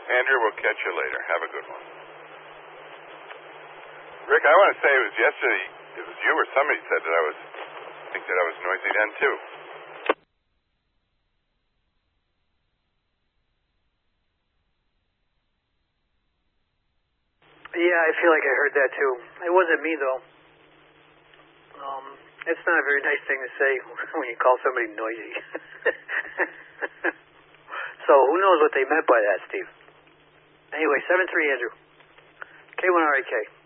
Andrew, we'll catch you later. Have a good one. Rick, I want to say it was yesterday. It was you or somebody said that I was noisy then too. Yeah, I feel like I heard that too. It wasn't me though. It's not a very nice thing to say when you call somebody noisy. So who knows what they meant by that, Steve? Anyway, 7-3 Andrew. K1RAK.